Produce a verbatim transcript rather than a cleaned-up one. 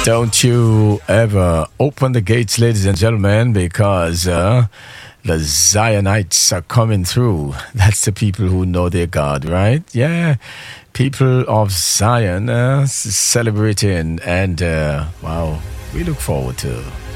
Don't you ever open the gates, ladies and gentlemen, because uh, the Zionites are coming through. That's the people who know their God, right? Yeah, people of Zion uh, celebrating, and uh, wow, we look forward to